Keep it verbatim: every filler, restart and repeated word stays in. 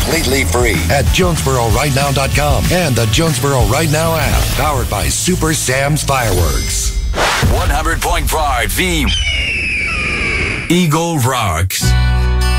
completely free at Jonesboro Right Now dot com and the Jonesboro Right Now app, powered by Super Sam's Fireworks. one hundred point five The Eagle Rocks.